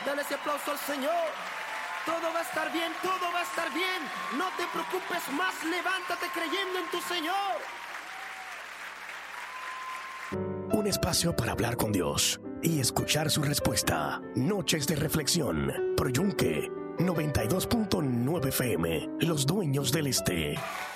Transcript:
Dale ese aplauso al Señor. Todo va a estar bien, todo va a estar bien. No te preocupes más, levántate creyendo en tu Señor. Un espacio para hablar con Dios y escuchar su respuesta. Noches de reflexión. Pro Yunque 92.9 FM. Los dueños del este.